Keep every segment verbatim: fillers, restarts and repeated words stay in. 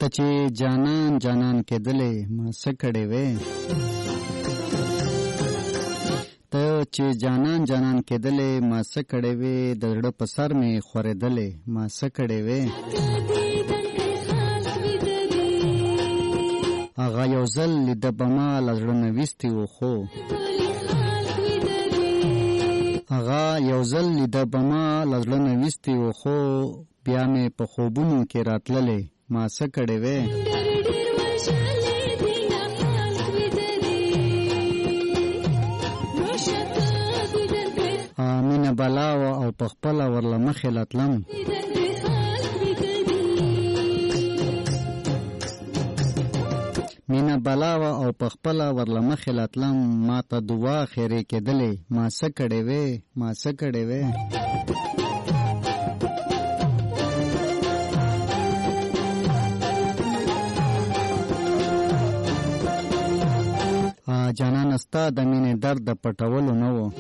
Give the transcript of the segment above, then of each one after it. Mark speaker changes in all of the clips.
Speaker 1: چې جانان جانان کېدلې ما څه کړې وې ته چې جانان جانان کېدلې ما څه کړې وې د زړه په سر مې خورېدلې ما څه کړې وې هغه یو ځل لیده به ما له زړه نه ویستې و خو هغه یو ځل لیده به ما له زړه نه ویستې و خو بیا مې په خوبونو کې راتللې ما څه کړې وې مینه بلا وه او په خپله ورله مخې لتلم مینه بلا وه او په خپله ورله مخې لتلم ما ته دعا خیرې کېدلې ما څه کړې وې ما څه کړې وې جانان ستا د مینې درد د پټولو نه و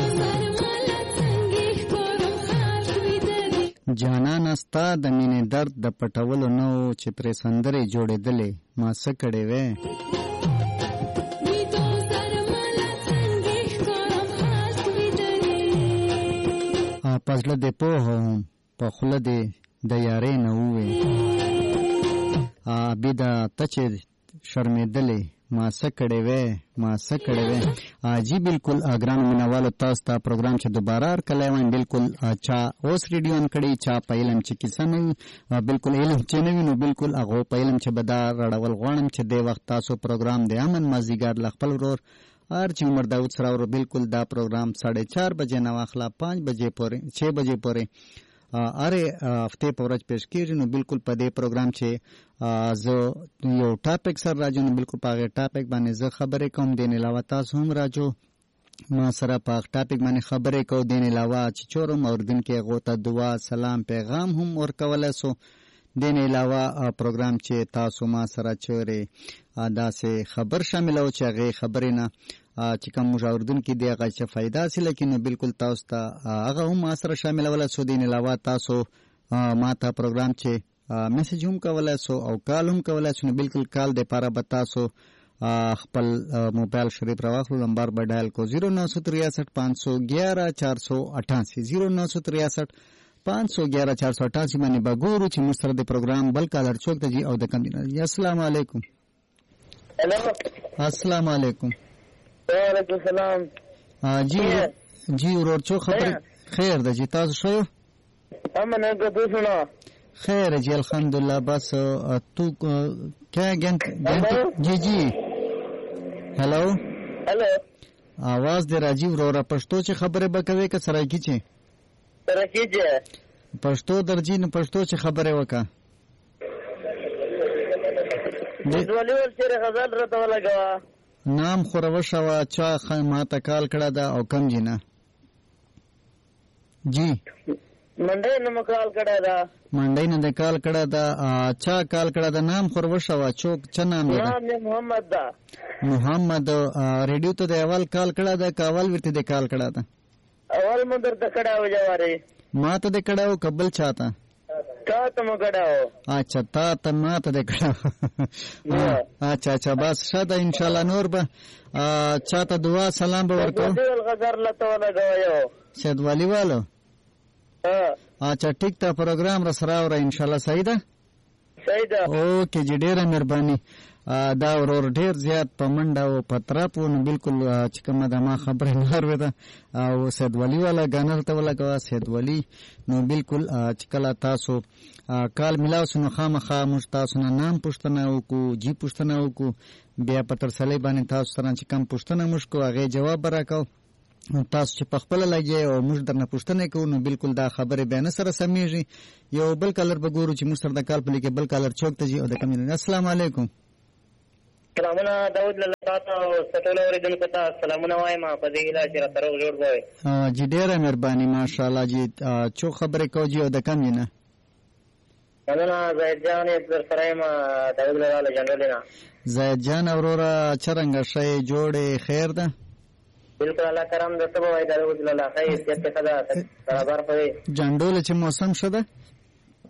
Speaker 1: جانان ستا د مینې درد د پټولو نه و چې پرې سندرې جوړېدلې ما څه کړې وې په زړه دې پوهه وم په خوله دې د یارۍ نه ووې بېده ته چې شرمېدلې ما څه کړې وې ما څه کړې وې جی بالکل ګرانو مینوالو تاسو ته پروګرام چې دوباره هرکلی وایم بالکل چا اوس ریډیو ان کړی چا په علم چې کیسه نه وي بالکل علم چې نه وي نو بالکل هغو په علم چې به دا راړول غواړم چې دې وخت تاسو پروګرام د امن مازدیګر له خپل ورور هر چې عمر داود سره ور بالکل دا پروګرام ساڑھے چار بجې نه واخلا پانچ بجې پورې چھ بجې پورې اره هفته په ورځ پیش کیږي نو بالکل په دې پروګرام چې زه یو ټاپک سره راځم نو بالکل په هغه ټاپک باندې زه خبرې کوم دین علاوه تاسو هم راځو ما سره په ټاپک باندې خبرې کو دین علاوه چې چورم اوردن کې غوته دعا سلام پیغام هم ورکولای سو دین علاوه پروګرام چې تاسو ما سره چورې دا سه خبر شامل او چې هغه خبرې نه چې کوم مشاوردون کې دی هغه چې فائدہ حاصله کینو بالکل تاسو ته هغه هم ما سره شامل ولا سو دین علاوه تاسو ما ته پروګرام چې میسج هم کولای سو او کال هم کولای سو بالکل کال د پاره بتا سو خپل موبایل شریف راوخلو نمبر به ډایل کو زیرو نو سو تریاسٹھ پانچ سو گیارہ چار سو اٹھاسی زیرو نو سو تریاسٹھ پانچ سو گیارہ چار سو اٹھاسی باندې بګورو چې موږ سره د پروګرام بل کالر چوک ته جی او د کم دی السلام علیکم
Speaker 2: हेलो
Speaker 1: अस्सलाम वालेकुम
Speaker 2: वालेकुम सलाम
Speaker 1: जी जी ورور چو خبر خیر ده جی تاسو شو
Speaker 2: امنه کو سنا
Speaker 1: خیر جی الحمدلله بس تو کیا گنت جی جی हेलो
Speaker 2: हेलो
Speaker 1: आवाज दे राजीव ورور پښتو چې خبره بکوي که سره کی چې
Speaker 2: سره کیږي
Speaker 1: پښتو درجی نه پښتو چې خبره وکا
Speaker 2: دولي ول چې غزل راته ولګوا
Speaker 1: نام خوروشوا چا خیماته کال کړه دا او کم جنا جی
Speaker 2: منډه نه مکال کړه دا
Speaker 1: منډه نه د کال کړه دا چا کال کړه دا نام خوروشوا چوک چ نام دی
Speaker 2: نام محمد دا
Speaker 1: محمد ریډیو ته د اول کال کړه دا کاول ورته د کال کړه دا
Speaker 2: اول مندر ته کړه و جواره
Speaker 1: ما ته د کړه او قبل چاته
Speaker 2: تا ته مو کړه
Speaker 1: اچھا تا ته ما ته د کړه اچھا اچھا بس شاده ان شاء الله نور به چاته دعا سلام به ورکو
Speaker 2: دل غزر لته ولګوي
Speaker 1: سید ولی والو اچھا ټیک ته پروګرام را سره اور ان شاء الله صحیح ده
Speaker 2: صحیح ده
Speaker 1: اوکے جی ډیره مهرباني دا ورور ډیر زیات په منډه او پترا په نو بالکل چې کومه د ما خبره نه ورته او سید ولی والا غانر ته ولا کا سید ولی نو بالکل چې کله تاسو کال ملاو سن خامخا مستاسو نام پښتنه او کو جی پښتنه او کو بیا پتر سلی باندې تاسو سره چې کم پښتنه مشکو هغه جواب راکاو تاسو چې په خپل لګي او موږ درنه پښتنه کوو نو بالکل دا خبره بیان سره سمېږي یو بل کلر به ګورو چې موږ سره د کال په لګي بل کلر چوک ته جی او د کمینه السلام علیکم
Speaker 2: سلامونه داود له تاسو ستوله اوریدونکو ته سلامونه وایم په دې هیله چې راته روغ جوړ وای
Speaker 1: جی ډیره مهرباني ماشاءالله جی چو خبرې کو جی او د کمینه
Speaker 2: مننه زید جان پر سره ما داود له جنرالنا
Speaker 1: زید جان اورورا چرنګ شې جوړې خیر ده
Speaker 2: بالکل الله کرم د سبا وای داود له خیر دې ته خدا برابر پوي
Speaker 1: جندول چې موسم شده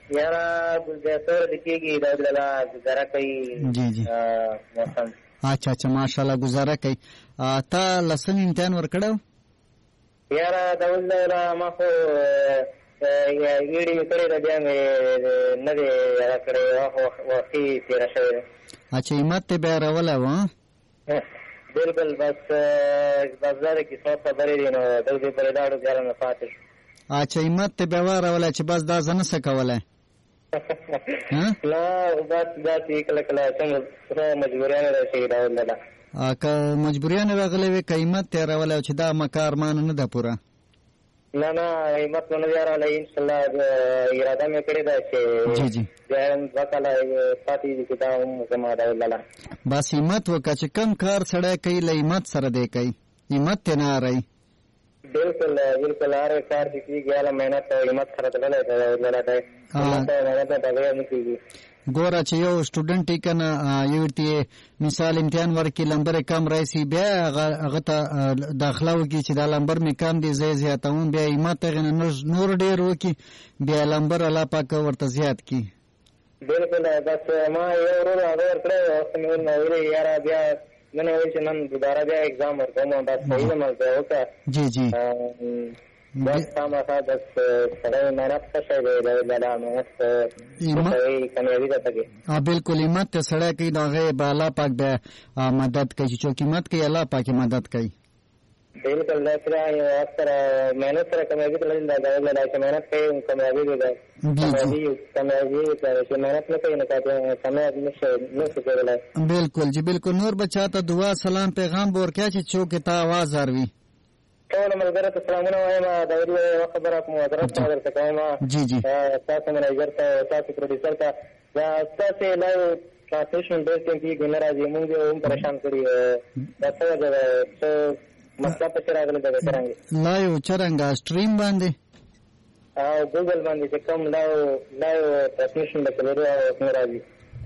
Speaker 2: یاره ګلزار د کېږي داود لاله ګزاره کوي.
Speaker 1: جی جی
Speaker 2: موسم
Speaker 1: اچھا اچھا ماشاءالله گزاره کوي. تا لسم امتحان ورکړو؟
Speaker 2: یاره داود لاله ما خو ویډي مې کړې ده بیا مې نه دی هغه کړی وختي تېره شوې ده.
Speaker 1: اچھا همت ته بیا راولی و؟
Speaker 2: بلکل بس بس دا د قسمت خبرې دي نو دغې پورې لاړو بیا رانه پاتې شو.
Speaker 1: اچھا همت ته بیا وارولی چې بس دا زه نسه کولی؟
Speaker 2: نه بس داسې کله کله څنګه مجبوریانې راشي داود لاله.
Speaker 1: که مجبوریانې راغلی وې که همت ته یې راولی چې دا مکه ارمانه نه ده پوره؟
Speaker 2: نه نه همت مو نه دی راغلی. انشاءالله اراده مې کړې ده چې
Speaker 1: جی جی
Speaker 2: بیا هم دوه کاله پاتې دي چې دا هم زما داود لاله.
Speaker 1: بس همت وکړه چې کم کار سړی کوي له همت سره دی کوي، همت ته نه هروي.
Speaker 2: بلکل بلکل هر کار چې کېږي هله محنت او همت سره تللی دی داود لاله دی. همت او محنت نه بغیر نه کېږي. ګوره
Speaker 1: چې یو سټوډنټ یې که نه یو ورته مثال امتحان ورکړي لمبر یې کم راشي بیا هغه ته داخله وکړي چې دا لمبر مې کم دی زه یې زیاتوم، بیا همت هغې نه نور ډېر وکړي بیا لمبر الله پاک ورته زیات کړي.
Speaker 2: بلکل بس ما یو ورور هغه ورکړی اوس مې ویلې یاره بیا نن یې ویل چې نن دوباره بیا اګزام ورکوم بس صحیح ده مزه وکړه.
Speaker 1: جی جی
Speaker 2: بس خامخا بس سړی محنت ښه شی دی داود لاله محنت کوي کامیابي ده پکې.
Speaker 1: بلکل همت ته سړی کوي نو هغې به الله پاک بیا مدد کوي چې څوک همت کوي الله پاک یې مدد کوي.
Speaker 2: بلکل دا سره یو وخت سره محنت سره کامیابي تللی ده داود لاله چې محنت کوي کامیابي دی ده. کامیابي کامیابي چې محنت نه کوي نو کامیاب نه شي نشي کېدلی. بلکل
Speaker 1: جی بلکل. نور به چا ته دعا سلام پیغام به ورکړه چې څوک یې ته اواز اروي.
Speaker 2: ټولو ملګرو ته سلامونه وایم. داود یوه خبره معذرت ما درته کوم
Speaker 1: جی جی
Speaker 2: ستاسو منیجر ته ستاسو پروډیوسر ته دا ستاسې لایو ټرانسلیشن ډېر ټایم کېږي نه راځي موږ یې هم پریشان کړي دا څه وجه ده څه مسله پسې راغلی ده څرنګې
Speaker 1: لایو څرنګه سټریم باندې
Speaker 2: او ګوګل باندې چې کوم لایو لایو ټرانسلیشن د کلرو نه راځي.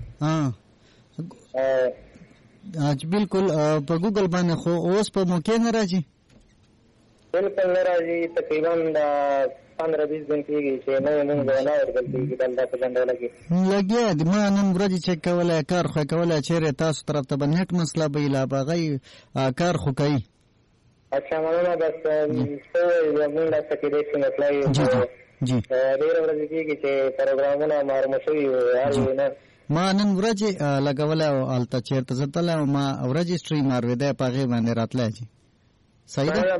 Speaker 1: بلکل په ګوګل باندې خو اوس په موقع نه راځي.
Speaker 2: بلکل نه راځي تقریبا دا پندرہ بیس دن کېږي چې نوې موږ نه ورکړل کېږي دلته په ډنډوله کې
Speaker 1: لګیا دي. ما نن ورځې چک کولی کار خو کولی چېرې تاسو طرف ته به نیټ مسله به وي لا به هغه کار خو کوي.
Speaker 2: اچھا مننه بس څه موږ لا څه کېدای شي مسله وي ډېره ورځې کېږي چې پروګرامونه معلومه شوي هر یو نه
Speaker 1: ما نن ورځې لګولی او هلته چېرته زه تللی او ما ورځې سټریم اورېدی په هغې باندې راتلی چې صحیح ده.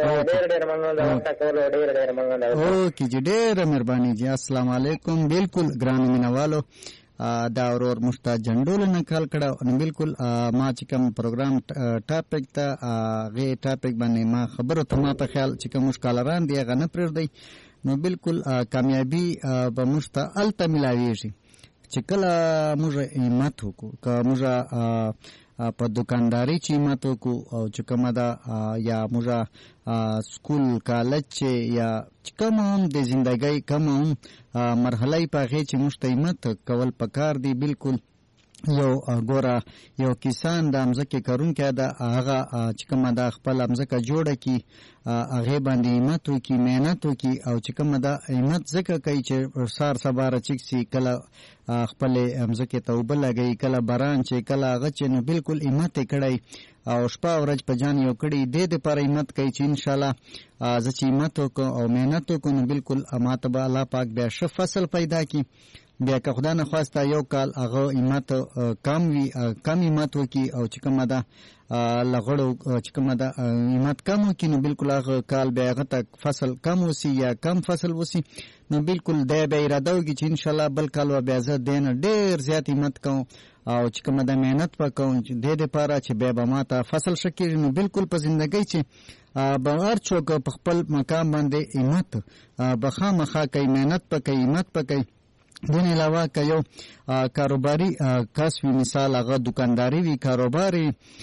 Speaker 1: اوکې جی ډېره مهرباني جی السلام علیکم. بلکل ګرانو مینهوالو دا ورور موږ ته جنډولو نه کال کړه نو بلکل ما چې کوم پروګرام ټاپک ته هغې ټاپک باندې ما خبرو ته ما په خیال چې کوم موږ کالران دي هغه نه پرېږدئ نو بلکل کامیابي به موږ ته هلته میلاویږي چې کله موږ همت وکړو که موږ په دکانداري چې همت وکړو او چې کومه ده یا موږ سکول کالج چې یا چې کومه هم د زندګۍ کومه هم مرحله یې په هغې چې موږ ته همت کول پکار دی. بلکل یو ګوره یو کسان د مځکې کارونکی ده هغه چې کومه ده خپله مځکه جوړه کړي هغې باندې همت وکړي محنت وکړي او چې کومه ده همت ځکه کوي چې سهار سبا راچیک سي کله خپلې مځکې ته اوبه لګوي کله باران چې کله هغه چې نو بلکل همت یې کړی او شپه ورځ په جان یو کړي دې دپاره همت کوي چې انشاءالله زه چې همت وکړم او محنت وکړم نو بلکل ما ته به الله پاک بیا ښه فصل پیدا کړي. بیا که خدا نه خواسته یو کال هغه همت کم وي کم همت وکړي او چې کومه ده لغړو چې کومه ده همت کم وکړي نو بلکل هغه کال بیا هغه ته فصل کم وسي یا کم فصل وسي نو بلکل دی بیا اراده وکړي چې انشاءالله بل کال به بیا زه دی نه ډېر زیات همت کوم او چې کومه ده محنت به کوم دې دپاره چې بیا به ما ته فصل ښه کېږي نو بلکل په زندګۍ چې به هر څوک په خپل مقام باندې همت به خامخا کوي محنت به کوي همت به کوي. دین علاوه که یو کاروباري کس وي مثال هغه دکانداري وي کاروبار